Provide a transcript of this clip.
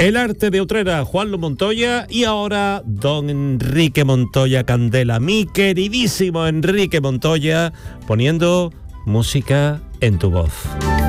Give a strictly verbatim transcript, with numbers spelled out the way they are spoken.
El arte de Utrera, Juanlo Montoya, y ahora don Enrique Montoya Candela, mi queridísimo Enrique Montoya, poniendo música en tu voz.